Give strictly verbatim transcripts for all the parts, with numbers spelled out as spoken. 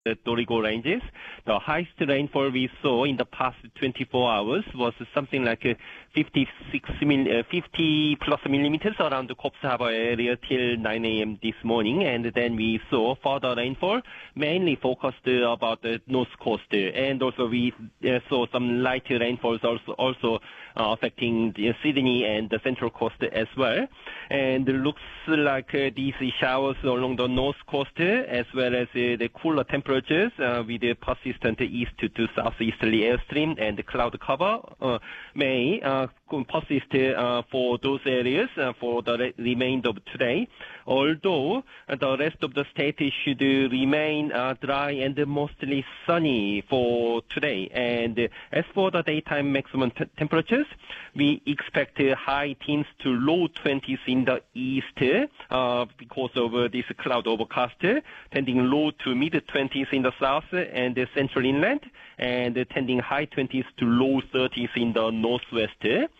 the Dorrigo Ranges. The highest rainfall we saw in the past twenty-four hours was something like uh, fifty-six mil, uh, fifty plus millimeters around the Coffs Harbour area till nine a.m. this morning, and then we saw further rainfall, mainly focused uh, about the north coast, uh, and also we uh, saw some light rainfalls also also uh, affecting the Sydney and the central coast as well. And it looks like uh, these showers along the north coast, uh, as well as uh, the cooler temperatures uh, with a persistent east to, to southeasterly airstream and the cloud cover uh, may uh, persist uh, for those areas uh, for the re- remainder of today. Although uh, the rest of the state should uh, remain uh, dry and mostly sunny for today. And uh, as for the daytime maximum t- temperatures, we expect uh, high teens to low twenties in the east uh, because of uh, this cloud overcast, uh, tending low to mid twenties in the south and the central inland, and uh, tending high twenties to low thirties in the northwest.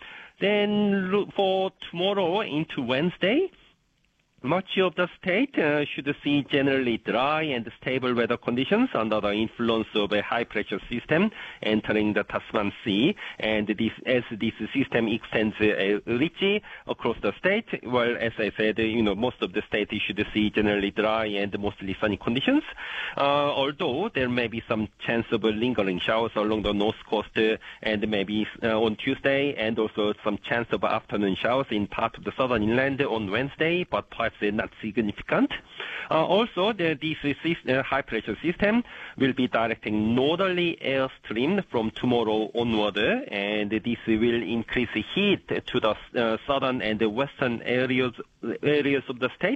Then look for tomorrow into Wednesday, much of the state uh, should see generally dry and stable weather conditions under the influence of a high-pressure system entering the Tasman Sea. And this, as this system extends uh, richly across the state, well, as I said, uh, you know, most of the state should see generally dry and mostly sunny conditions. Uh, although there may be some chance of lingering showers along the north coast uh, and maybe uh, on Tuesday, and also some chance of afternoon showers in part of the southern inland on Wednesday, but perhaps not significant. Uh, also, the, this uh, high-pressure system will be directing northerly airstream from tomorrow onward, and this will increase heat to the uh, southern and the western areas areas of the state.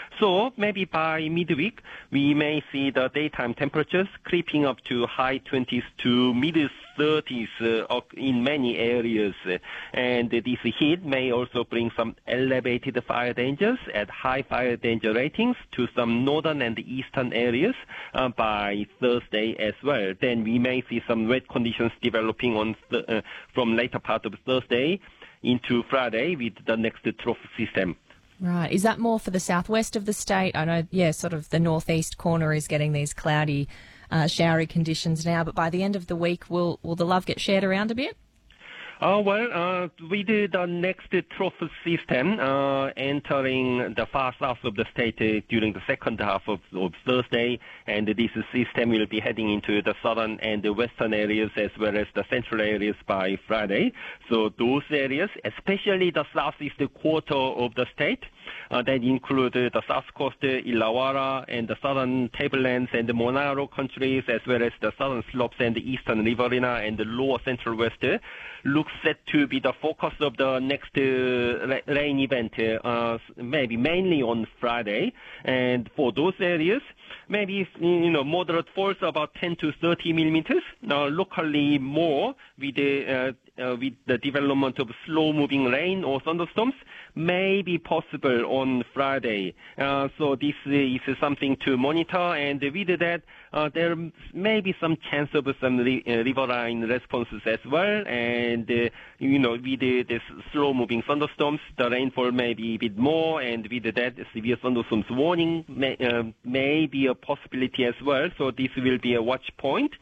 So maybe by midweek, we may see the daytime temperatures creeping up to high twenties to mid thirties uh, in many areas. And this heat may also bring some elevated fire dangers at high fire danger ratings to some northern and eastern areas uh, by Thursday as well. Then we may see some wet conditions developing on th- uh, from later part of Thursday into Friday with the next trough system. Right. Is that more for the southwest of the state? I know, yeah, sort of the northeast corner is getting these cloudy, uh, showery conditions now, but by the end of the week, will will the love get shared around a bit? Uh, well, uh, we did the next trough system uh, entering the far south of the state uh, during the second half of, of Thursday, and this system will be heading into the southern and the western areas as well as the central areas by Friday. So those areas, especially the southeast quarter of the state, uh, that include uh, the south coast, uh, Illawarra, and the southern tablelands and the Monaro countries, as well as the southern slopes and the eastern riverina and the lower central west, uh, looks set to be the focus of the next uh, rain event, uh, maybe mainly on Friday. And for those areas, maybe, you know, moderate falls about ten to thirty millimeters. Now, locally more with the, uh, uh, with the development of slow-moving rain or thunderstorms may be possible on Friday. Uh, so this is something to monitor, and with that, uh, there may be some chance of some ri- uh, riverine responses as well. And, uh, you know, with the, the slow-moving thunderstorms, the rainfall may be a bit more, and with that, severe thunderstorms warning may, uh, may be a possibility as well. So this will be a watch point.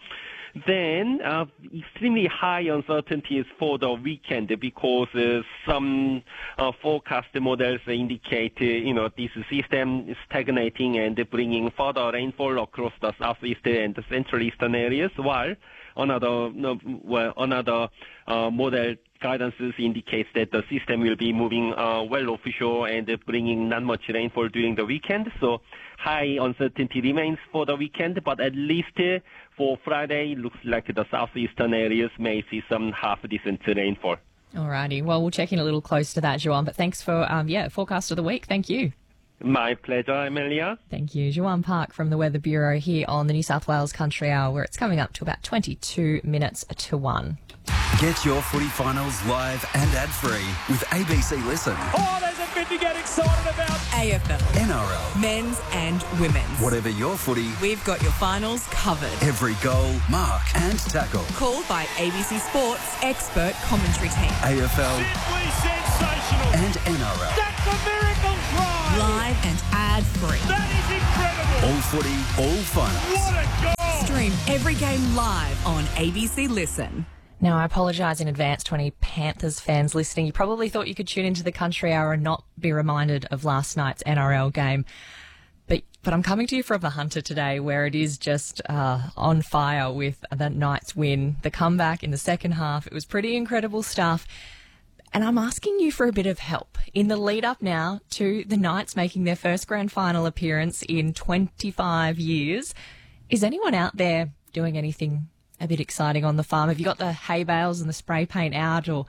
Then uh, extremely high uncertainties for the weekend because uh, some uh, forecast models indicate, uh, you know, this system is stagnating and bringing further rainfall across the southeast and the central eastern areas, while another, no, well, another uh, model guidances indicates that the system will be moving uh, well offshore and uh, bringing not much rainfall during the weekend. So high uncertainty remains for the weekend, but at least uh, for Friday, it looks like the southeastern areas may see some half-decent rainfall. Alrighty. Well, we'll check in a little close to that, Joanne, but thanks for, um, yeah, forecast of the week. Thank you. My pleasure, Amelia. Thank you. Joanne Park from the Weather Bureau here on the New South Wales Country Hour, where it's coming up to about twenty-two minutes to one. Get your footy finals live and ad-free with A B C Listen. Oh, there's a bit to get excited about. A F L, N R L, men's and women's. Whatever your footy, We've got your finals covered. every goal, mark and tackle. Called by A B C Sports expert commentary team. A F L Simply sensational. and N R L. That's a miracle try. Live and ad-free. That is incredible. All footy, all finals. What a goal! Stream every game live on A B C Listen. Now, I apologise in advance to any Panthers fans listening. You probably thought you could tune into the Country Hour and not be reminded of last night's N R L game. But but I'm coming to you from the Hunter today, where it is just uh, on fire with that night's win. The comeback in the second half, it was pretty incredible stuff. And I'm asking you for a bit of help in the lead up now to the Knights making their first grand final appearance in twenty-five years. Is anyone out there doing anything a bit exciting on the farm? Have you got the hay bales and the spray paint out, or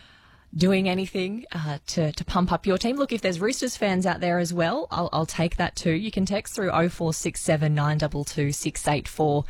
doing anything uh, to, to pump up your team? Look, if there's Roosters fans out there as well, I'll, I'll take that too. You can text through oh four six seven, nine two two, six eight four.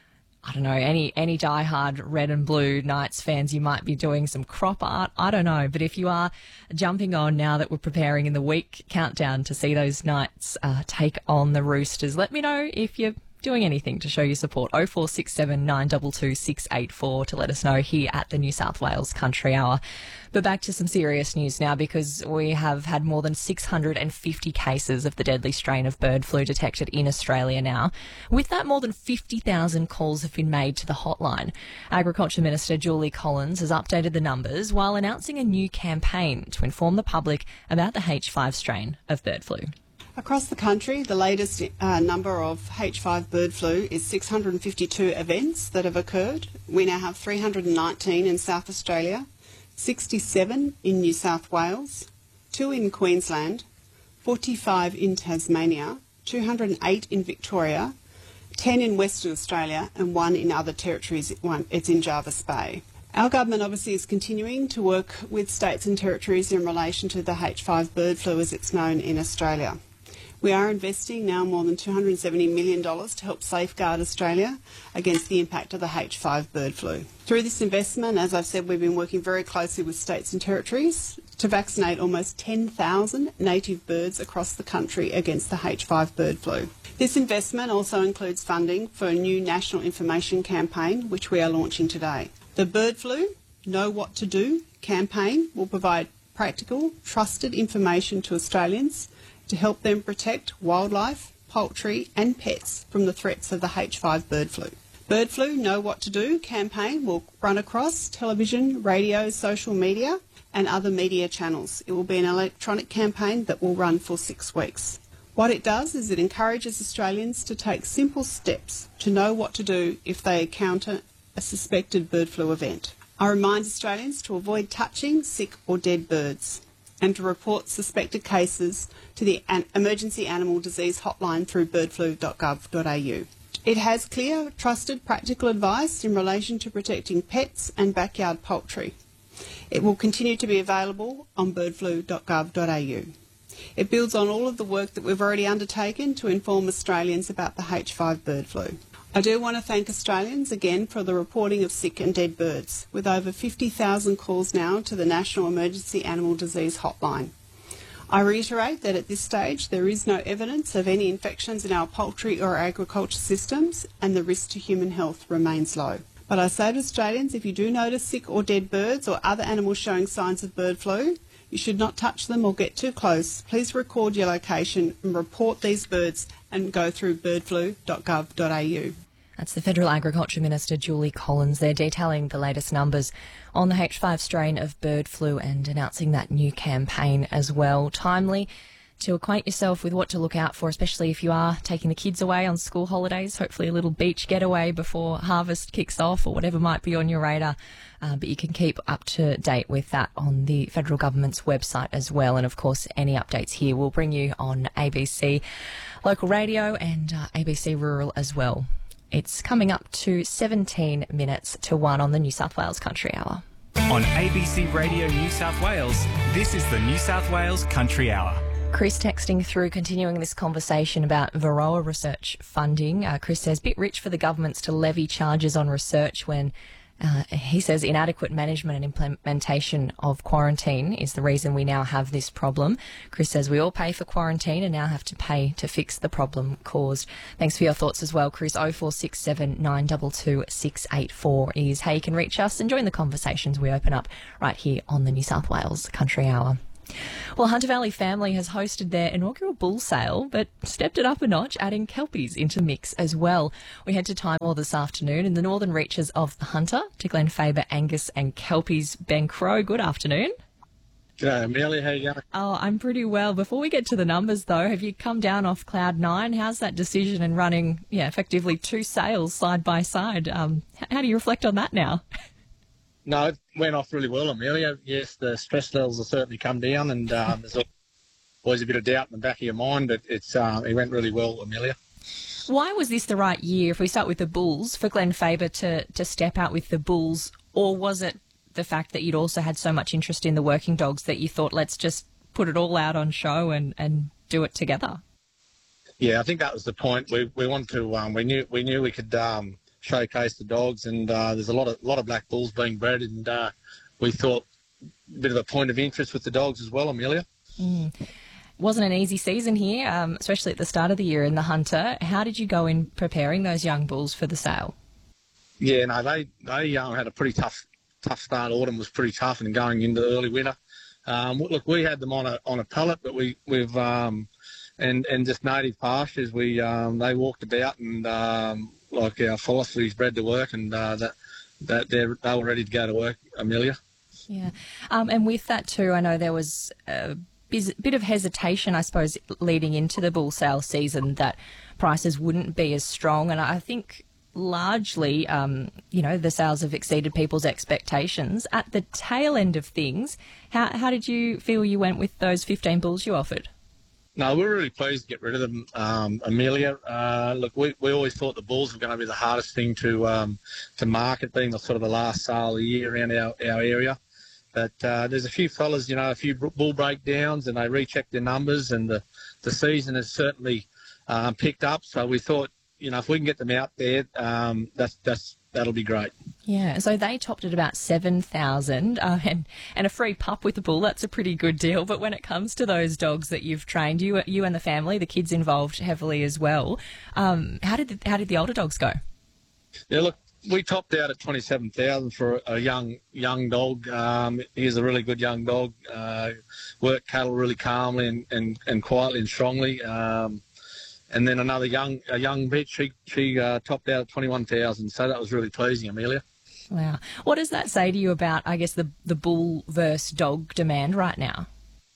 I don't know, any any diehard red and blue Knights fans, you might be doing some crop art. I don't know. But if you are jumping on now that we're preparing in the week countdown to see those Knights uh, take on the Roosters, let me know if you're doing anything to show your support. oh four six seven, nine two two, six eight four to let us know here at the New South Wales Country Hour. But back to some serious news now, because we have had more than six hundred fifty cases of the deadly strain of bird flu detected in Australia now. With that, more than fifty thousand calls have been made to the hotline. Agriculture Minister Julie Collins has updated the numbers while announcing a new campaign to inform the public about the H five strain of bird flu. Across the country, the latest uh, number of H five bird flu is six hundred fifty-two events that have occurred. We now have three hundred nineteen in South Australia, sixty-seven in New South Wales, two in Queensland, forty-five in Tasmania, two hundred eight in Victoria, ten in Western Australia and one in other territories. One, it's in Jervis Bay. Our government obviously is continuing to work with states and territories in relation to the H five bird flu as it's known in Australia. We are investing now more than two hundred seventy million dollars to help safeguard Australia against the impact of the H five bird flu. Through this investment, as I've said, we've been working very closely with states and territories to vaccinate almost ten thousand native birds across the country against the H five bird flu. This investment also includes funding for a new national information campaign, which we are launching today. The Bird Flu Know What to Do campaign will provide practical, trusted information to Australians to help them protect wildlife, poultry and pets from the threats of the H five bird flu. Bird Flu Know What to Do campaign will run across television, radio, social media and other media channels. It will be an electronic campaign that will run for six weeks. What it does is it encourages Australians to take simple steps to know what to do if they encounter a suspected bird flu event. I remind Australians to avoid touching sick or dead birds and to report suspected cases to the Emergency Animal Disease Hotline through bird flu dot gov dot a u. It has clear, trusted, practical advice in relation to protecting pets and backyard poultry. It will continue to be available on bird flu dot gov dot a u. It builds on all of the work that we've already undertaken to inform Australians about the H five bird flu. I do want to thank Australians again for the reporting of sick and dead birds, with over fifty thousand calls now to the National Emergency Animal Disease Hotline. I reiterate that at this stage there is no evidence of any infections in our poultry or agriculture systems and the risk to human health remains low. But I say to Australians, if you do notice sick or dead birds or other animals showing signs of bird flu, you should not touch them or get too close. Please record your location and report these birds and go through bird flu dot gov dot a u. That's the Federal Agriculture Minister Julie Collins there, detailing the latest numbers on the H five strain of bird flu and announcing that new campaign as well. Timely to acquaint yourself with what to look out for, especially if you are taking the kids away on school holidays, hopefully a little beach getaway before harvest kicks off or whatever might be on your radar. Uh, but you can keep up to date with that on the federal government's website as well. And of course, any updates here we'll bring you on A B C Local Radio and uh, A B C Rural as well. It's coming up to seventeen minutes to one on the New South Wales Country Hour. On A B C Radio New South Wales, this is the New South Wales Country Hour. Chris texting through, continuing this conversation about Varroa research funding. Uh, Chris says, bit rich for the governments to levy charges on research when, uh, he says, inadequate management and implementation of quarantine is the reason we now have this problem. Chris says, we all pay for quarantine and now have to pay to fix the problem caused. Thanks for your thoughts as well, Chris. oh four six seven, nine two two, six eight four is how you can reach us and join the conversations we open up right here on the New South Wales Country Hour. Well, Hunter Valley Family has hosted their inaugural bull sale, but stepped it up a notch, adding kelpies into the mix as well. We head to Timor this afternoon in the northern reaches of the Hunter to Glen Faber, Angus and kelpies. Ben Crow, good afternoon. G'day, Amelia. How you going? Oh, I'm pretty well. Before we get to the numbers, though, have you come down off cloud nine? How's that decision in running, yeah, effectively two sales side by side? Um, how do you reflect on that now? No, it went off really well, Amelia. Yes, the stress levels have certainly come down, and um, there's always a bit of doubt in the back of your mind, but it's uh, it went really well, Amelia. Why was this the right year, if we start with the bulls, for Glen Faber to, to step out with the bulls, or was it the fact that you'd also had so much interest in the working dogs that you thought, let's just put it all out on show and, and do it together? Yeah, I think that was the point. We we wanted to. Um, we knew we knew we could um, showcase the dogs, and uh, there's a lot of lot of black bulls being bred, and uh, we thought a bit of a point of interest with the dogs as well, Amelia. Mm. Wasn't an easy season here, um, especially at the start of the year in the Hunter. How did you go in preparing those young bulls for the sale? Yeah, no, they they um, had a pretty tough tough start. Autumn was pretty tough, and going into the early winter. Um, look, we had them on a on a pallet, but we we've um, and and just native pastures. We um, they walked about, and um, like our philosophy's bred to work, and uh, that that they they were ready to go to work, Amelia. Yeah, um, and with that too, I know there was a bit of hesitation, I suppose, leading into the bull sale season that prices wouldn't be as strong, and I think largely, um, you know, the sales have exceeded people's expectations. At the tail end of things, how how did you feel you went with those fifteen bulls you offered? No, we were really pleased to get rid of them, um, Amelia. Uh, look, we, we always thought the bulls were going to be the hardest thing to um, to market, being the sort of the last sale of the year around our, our area. But uh, there's a few fellas, you know, a few bull breakdowns, and they rechecked their numbers, and the, the season has certainly um, picked up. So we thought, you know, if we can get them out there, um, that's that's that'll be great. Yeah, so they topped at about seven thousand, uh, and and a free pup with a bull. That's a pretty good deal. But when it comes to those dogs that you've trained, you you and the family, the kids involved heavily as well. Um, how did the, how did the older dogs go? Yeah, look, we topped out at twenty-seven thousand for a young young dog. Um, he's a really good young dog. Uh, worked cattle really calmly and, and, and quietly and strongly. Um, And then another young a young bitch, she she uh, topped out at twenty-one thousand, so that was really pleasing, Amelia. Wow. What does that say to you about, I guess, the the bull versus dog demand right now?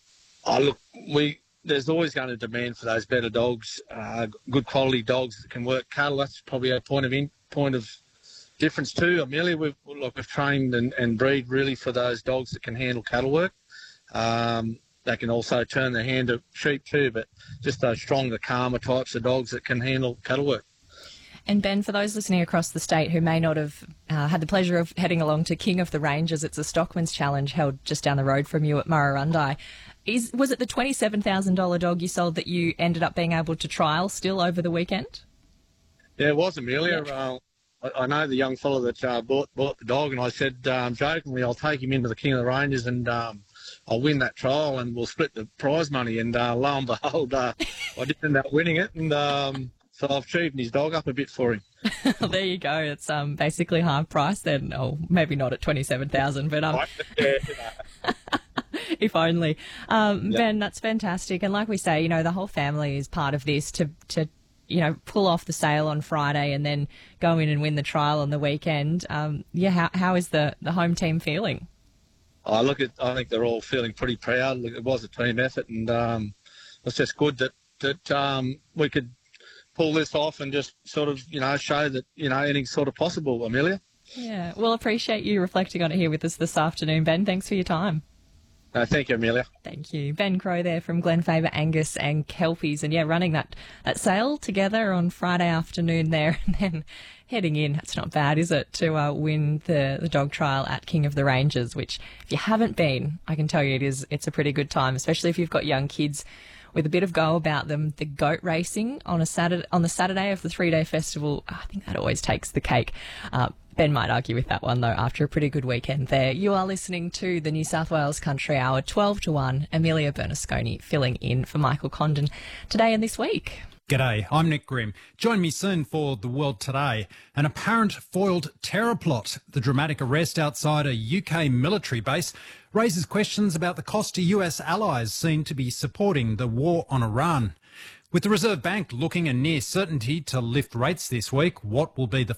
Oh, look, we there's always going to demand for those better dogs, uh, good quality dogs that can work cattle. That's probably a point of in, point of difference too, Amelia. We've look, we've trained and, and breed really for those dogs that can handle cattle work. Um, They can also turn their hand to sheep too, but just those stronger, calmer types of dogs that can handle cattle work. And Ben, for those listening across the state who may not have uh, had the pleasure of heading along to King of the Ranges, it's a Stockman's Challenge held just down the road from you at Murrurundi. Is was it the twenty-seven thousand dollars dog you sold that you ended up being able to trial still over the weekend? Yeah, it was, Amelia. Uh, I, I know the young fellow that uh, bought bought the dog, and I said um, jokingly, I'll take him into the King of the Ranges and um, I'll win that trial and we'll split the prize money. And uh, lo and behold, uh, I did end up winning it, and um, so I've cheapened his dog up a bit for him. There you go. It's um, basically half price then. Oh, maybe not at twenty-seven thousand dollars, but um, if only. Um, yeah. Ben, that's fantastic. And like we say, you know, the whole family is part of this to, to you know, pull off the sale on Friday and then go in and win the trial on the weekend. Um, yeah, how how is the, the home team feeling? I look at. I think they're all feeling pretty proud. Look, it was a team effort, and um, it's just good that that um, we could pull this off and just sort of, you know, show that, you know, anything's sort of possible, Amelia. Yeah, well, appreciate you reflecting on it here with us this afternoon, Ben. Thanks for your time. Uh, thank you, Amelia. Thank you. Ben Crow there from Glen Faber, Angus and Kelpies. And, yeah, running that, that sale together on Friday afternoon there and then heading in. That's not bad, is it, to uh, win the, the dog trial at King of the Ranges, which if you haven't been, I can tell you it is, it's a pretty good time, especially if you've got young kids with a bit of go about them. The goat racing on a Saturday, on the Saturday of the three-day festival, I think that always takes the cake. Uh, Ben might argue with that one, though, after a pretty good weekend there. You are listening to the New South Wales Country Hour, twelve to one. Amelia Bernasconi filling in for Michael Condon today and this week. G'day, I'm Nick Grimm. Join me soon for The World Today. An apparent foiled terror plot, the dramatic arrest outside a U K military base, raises questions about the cost to U S allies seen to be supporting the war on Iran. With the Reserve Bank looking a near certainty to lift rates this week, what will be the